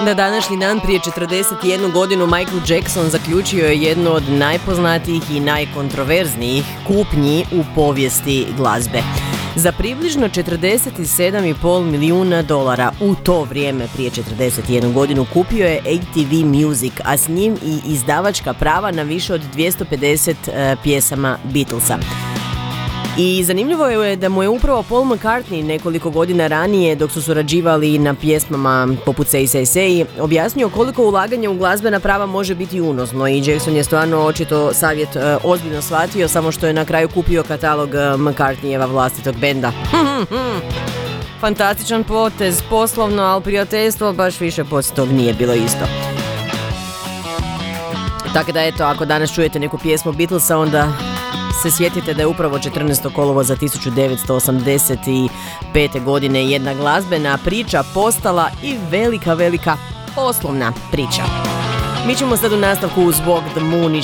Na današnji dan prije 41 godinu Michael Jackson zaključio je jednu od najpoznatijih i najkontroverznijih kupnji u povijesti glazbe. Za približno $47,5 milijuna u to vrijeme prije 41 godinu kupio je ATV Music, a s njim i izdavačka prava na više od 250 pjesama Beatlesa. I zanimljivo je da mu je upravo Paul McCartney nekoliko godina ranije, dok su surađivali na pjesmama poput Say Say Say, objasnio koliko ulaganje u glazbena prava može biti unosno i Jackson je stvarno očito savjet ozbiljno shvatio, samo što je na kraju kupio katalog McCartneyjeva vlastitog benda. Fantastičan potez, poslovno, ali prijateljstvo baš više poslije tog nije bilo isto. Tako da eto, ako danas čujete neku pjesmu Beatlesa, onda se sjetite da je upravo 14. kolovoza 1985. godine jedna glazbena priča postala i velika poslovna priča. Mi ćemo sad u nastavku uz Walk the Moon